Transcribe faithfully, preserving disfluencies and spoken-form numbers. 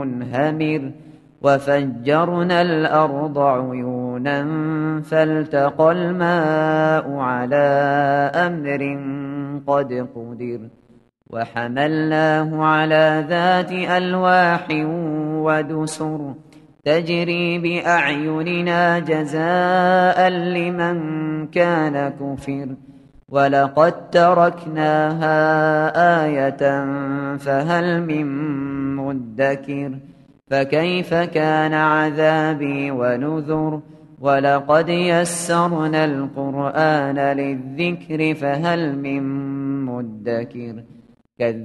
منهمر وفجرنا الأرض عيونا فالتقى الماء على أمر قد قدر وحملناه على ذات ألواح ودسر تجري بأعيننا جزاء لمن كان كفر ولقد تركناها آية فهل من مدكر فكيف كان عذابي ونذر ولقد يسرنا القرآن للذكر فهل من مدكر